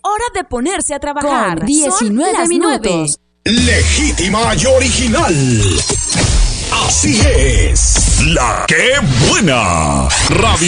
hora de ponerse a trabajar. Con 19 minutos. Legítima y original. Así es. La que buena. Radio